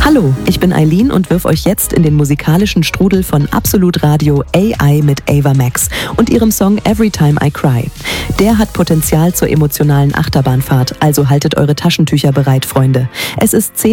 Hallo, ich bin Eileen und wirf euch jetzt in den musikalischen Strudel von Absolut Radio AI mit Ava Max und ihrem Song Every Time I Cry. Der hat Potenzial zur emotionalen Achterbahnfahrt, also haltet eure Taschentücher bereit, Freunde. Es ist